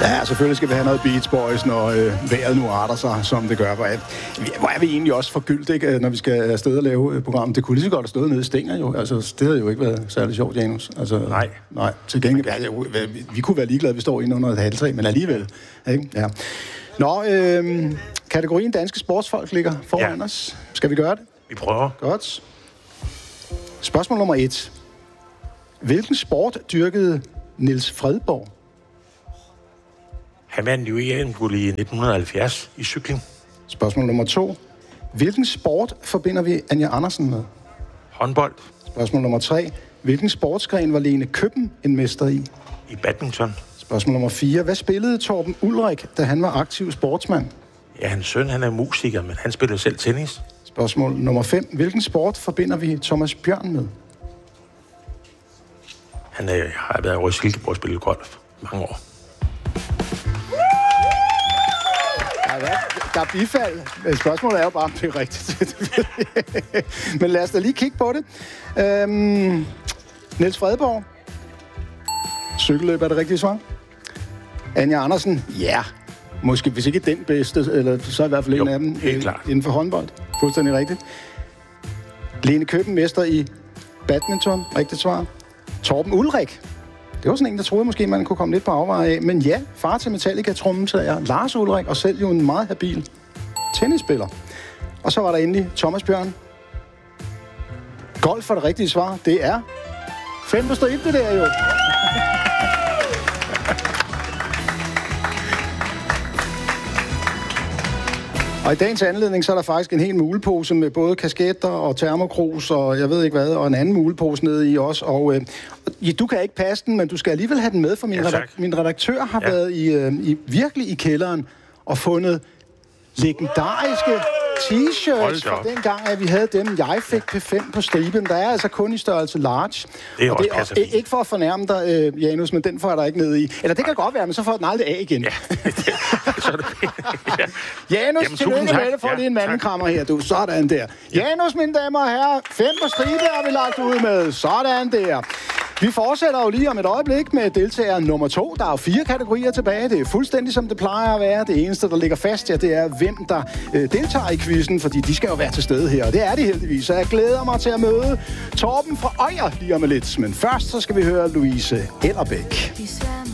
Ja, selvfølgelig skal vi have noget Beach Boys, når vejret nu arter sig, som det gør. Hvor er vi egentlig også forgyldt, ikke, når vi skal afsted og lave programmet? Det kunne lige så godt have stået nede i Stænger jo. Altså, det havde jo ikke været særlig sjovt, Janus. Altså, nej. Til gengæld, vi kunne være ligeglade, vi står inde under et halvtræ, men alligevel. Ikke? Ja. Nå, kategorien danske sportsfolk ligger foran os. Skal vi gøre det? Vi prøver. Godt. Spørgsmål nummer 1. Hvilken sport dyrkede Niels Fredborg? Han vandt jo EM-guld i 1970 i cykling. Spørgsmål nummer 2. Hvilken sport forbinder vi Anja Andersen med? Håndbold. Spørgsmål nummer 3. Hvilken sportsgren var Lene Køppen en mester i? I badminton. Spørgsmål nummer 4. Hvad spillede Torben Ulrik, da han var aktiv sportsmand? Ja, hans søn, han er musiker, men han spiller selv tennis. Spørgsmål nummer 5. Hvilken sport forbinder vi Thomas Bjørn med? Han har været over i Silkeborg og spillet golf mange år. Der er bifald. Spørgsmålet er jo bare, om det er rigtigt. Men lad os da lige kigge på det. Niels Fredborg. Cykelløb er det rigtige svar. Anja Andersen. Ja. Måske, hvis ikke den bedste, eller så i hvert fald en af dem. Helt klart. Inden for håndbold. Fuldstændig rigtigt. Lene Køppen, mester i badminton. Rigtigt svar. Torben Ulrik. Det var sådan en, der troede måske, man kunne komme lidt på afveje af. Men ja, far til Metallica-trommetager Lars Ulrik, og selv jo en meget habil tennisspiller. Og så var der endelig Thomas Bjørn. Golf var det rigtige svar. Det er 5 på stribe, det der jo. Og i dagens anledning, så er der faktisk en hel mulepose med både kasketter og termokrus og jeg ved ikke hvad, og en anden mulepose nede i også. Og du kan ikke passe den, men du skal alligevel have den med, for min redaktør har været virkelig i kælderen og fundet legendariske t-shirts fra den gang, at vi havde dem. Jeg fik P5 på striben. Der er altså kun i størrelse large. Det er også ikke for at fornærme dig, Janus, men den får jeg der ikke ned i. Eller det kan godt være, men så får den aldrig af igen. Ja, så er det Janus, tillykke med det, får lige en mandekrammer her, du. Sådan der. Janus, mine damer og herrer, 5 på stribe har vi lagt ud med. Sådan der. Vi fortsætter jo lige om et øjeblik med deltager nummer 2. Der er jo 4 kategorier tilbage. Det er fuldstændig som det plejer at være. Det eneste, der ligger fast, det er, hvem der deltager i quizzen, fordi de skal jo være til stede her. Og det er de heldigvis. Så jeg glæder mig til at møde Torben fra Øjer lige om lidt. Men først så skal vi høre Louise Ellerbæk.